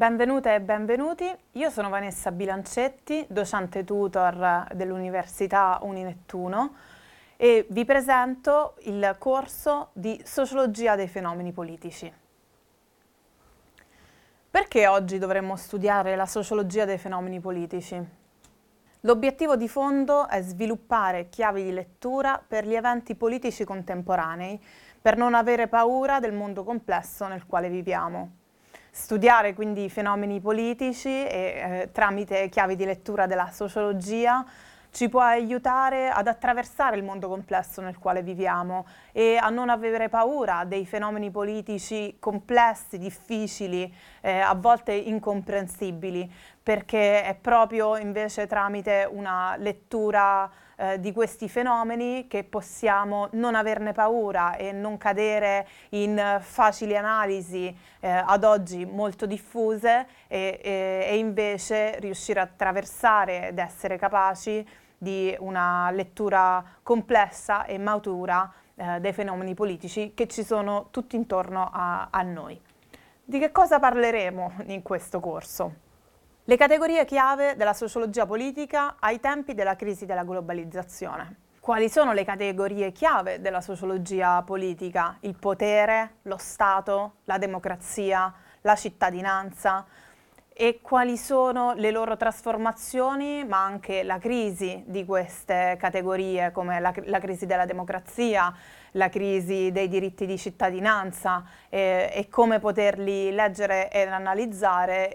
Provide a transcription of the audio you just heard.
Benvenute e benvenuti, io sono Vanessa Bilancetti, docente tutor dell'Università Uninettuno e vi presento il corso di Sociologia dei fenomeni politici. Perché oggi dovremmo studiare la sociologia dei fenomeni politici? L'obiettivo di fondo è sviluppare chiavi di lettura per gli eventi politici contemporanei, per non avere paura del mondo complesso nel quale viviamo. Studiare quindi i fenomeni politici e tramite chiavi di lettura della sociologia ci può aiutare ad attraversare il mondo complesso nel quale viviamo e a non avere paura dei fenomeni politici complessi, difficili, a volte incomprensibili, perché è proprio invece tramite una lettura di questi fenomeni che possiamo non averne paura e non cadere in facili analisi ad oggi molto diffuse e invece riuscire a attraversare ed essere capaci di una lettura complessa e matura dei fenomeni politici che ci sono tutti intorno a noi. Di che cosa parleremo in questo corso? Le categorie chiave della sociologia politica ai tempi della crisi della globalizzazione. Quali sono le categorie chiave della sociologia politica? Il potere, lo Stato, la democrazia, la cittadinanza, e quali sono le loro trasformazioni, ma anche la crisi di queste categorie, come la crisi della democrazia, la crisi dei diritti di cittadinanza, e come poterli leggere ed analizzare